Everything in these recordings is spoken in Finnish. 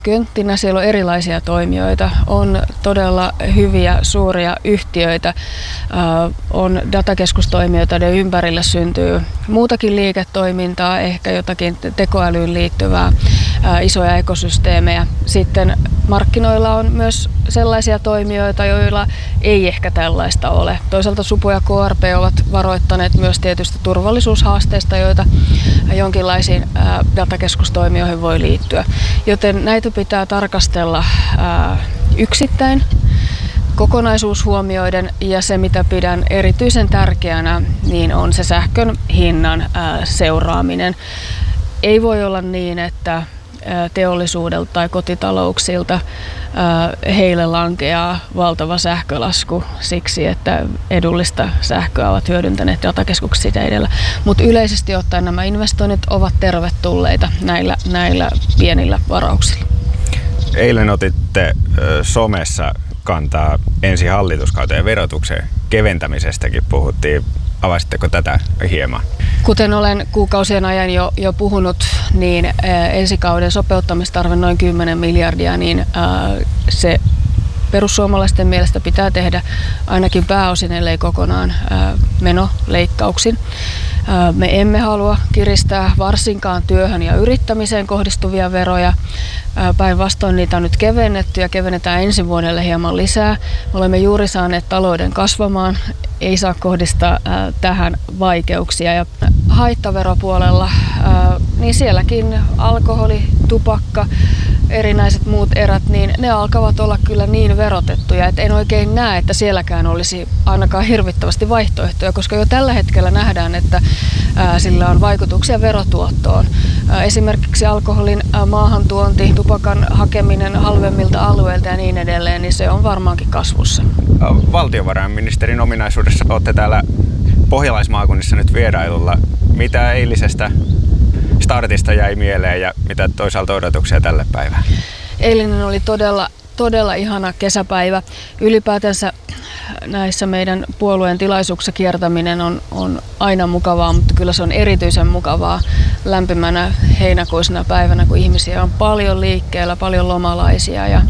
Könttinä siellä on erilaisia toimijoita, on todella hyviä suuria yhtiöitä, on datakeskustoimijoita, joiden ympärille syntyy muutakin liiketoimintaa, ehkä jotakin tekoälyyn liittyvää, isoja ekosysteemejä. Sitten markkinoilla on myös sellaisia toimijoita, joilla ei ehkä tällaista ole. Toisaalta Supo ja KRP ovat varoittaneet myös tietysti turvallisuushaasteista, joita jonkinlaisiin datakeskustoimijoihin voi liittyä. Joten näitä pitää tarkastella yksittäin, kokonaisuus huomioiden, ja se mitä pidän erityisen tärkeänä, niin on se sähkön hinnan seuraaminen. Ei voi olla niin, että teollisuudelta tai kotitalouksilta heille lankeaa valtava sähkölasku siksi, että edullista sähköä ovat hyödyntäneet datakeskukset sitä edellä. Mutta yleisesti ottaen nämä investoinnit ovat tervetulleita näillä pienillä varauksilla. Eilen otitte somessa kantaa ensi hallituskauteen verotuksen keventämisestäkin puhuttiin. Avasitteko tätä hieman? Kuten olen kuukausien ajan jo puhunut, niin ensi kauden sopeuttamistarve noin 10 miljardia, niin se perussuomalaisten mielestä pitää tehdä ainakin pääosin, ellei kokonaan menoleikkauksin. Me emme halua kiristää varsinkaan työhön ja yrittämiseen kohdistuvia veroja. Päinvastoin niitä on nyt kevennetty ja kevennetään ensi vuodelle hieman lisää. Me olemme juuri saaneet talouden kasvamaan. Ei saa kohdistaa tähän vaikeuksia. Ja haittaveropuolella, niin sielläkin alkoholi, tupakka, erinäiset muut erät, niin ne alkavat olla kyllä niin verotettuja, että en oikein näe, että sielläkään olisi ainakaan hirvittävästi vaihtoehtoja, koska jo tällä hetkellä nähdään, että sillä on vaikutuksia verotuottoon. Esimerkiksi alkoholin maahantuonti, tupakan hakeminen halvemmilta alueilta ja niin edelleen, niin se on varmaankin kasvussa. Valtiovarainministerin ominaisuudessa olette täällä pohjalaismaakunnissa nyt vierailulla. Mitä eilisestä startista jäi mieleen ja mitä toisaalta odotuksia tälle päivään? Eilinen oli todella ihana kesäpäivä. Ylipäätänsä näissä meidän puolueen tilaisuuksissa kiertäminen on aina mukavaa, mutta kyllä se on erityisen mukavaa lämpimänä heinäkuisena päivänä, kun ihmisiä on paljon liikkeellä, paljon lomalaisia ja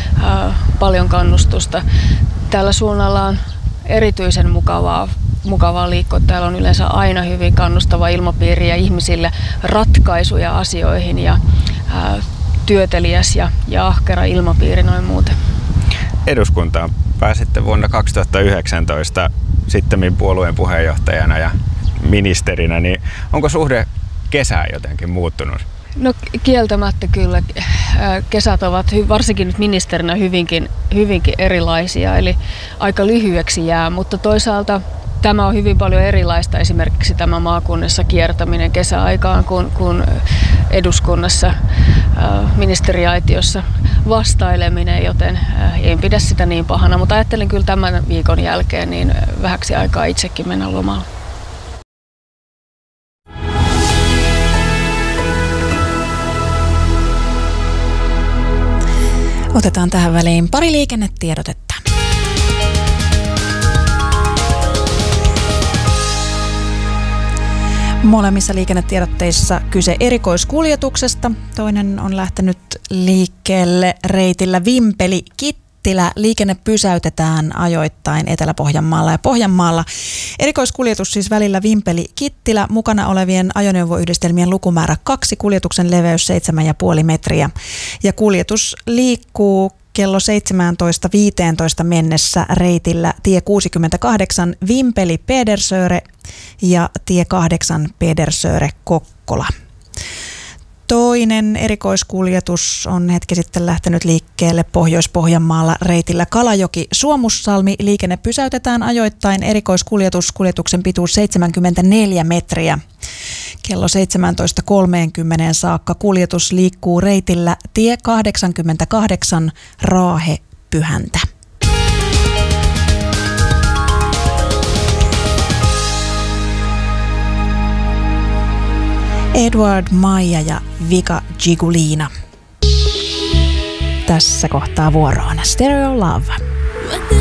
paljon kannustusta. Tällä suunnalla on erityisen mukavaa liikkua. Täällä on yleensä aina hyvin kannustava ilmapiiri ja ihmisille ratkaisuja asioihin ja työteliäs ja ahkera ilmapiiri noin muuten. Eduskuntaan pääsitte vuonna 2019 sittemmin puolueen puheenjohtajana ja ministerinä, niin onko suhde kesään jotenkin muuttunut? No kieltämättä kyllä. Kesät ovat varsinkin nyt ministerinä hyvinkin erilaisia, eli aika lyhyeksi jää, mutta toisaalta tämä on hyvin paljon erilaista, esimerkiksi tämä maakunnassa kiertäminen kesäaikaan kuin eduskunnassa ministeriaitiossa vastaileminen, joten en pidä sitä niin pahana, mutta ajattelin kyllä tämän viikon jälkeen niin vähäksi aikaa itsekin mennä lomalle. Otetaan tähän väliin pari liikennetiedotetta. Molemmissa liikennetiedotteissa kyse erikoiskuljetuksesta. Toinen on lähtenyt liikkeelle reitillä Vimpeli-Kittilä. Liikenne pysäytetään ajoittain Etelä-Pohjanmaalla ja Pohjanmaalla. Erikoiskuljetus siis välillä Vimpeli-Kittilä. Mukana olevien ajoneuvoyhdistelmien lukumäärä 2, kuljetuksen leveys 7,5 metriä. Ja kuljetus liikkuu kello 17.15 mennessä reitillä tie 68 Vimpeli-Pedersöre ja tie 8 Pedersöre-Kokkola. Toinen erikoiskuljetus on hetki sitten lähtenyt liikkeelle Pohjois-Pohjanmaalla reitillä Kalajoki-Suomussalmi. Liikenne pysäytetään ajoittain. Kuljetuksen pituus 74 metriä. Kello 17.30 saakka kuljetus liikkuu reitillä tie 88 Raahe-Pyhäntä. Edward Maija ja Vika Gigulina. Tässä kohtaa vuoroon Stereo Love.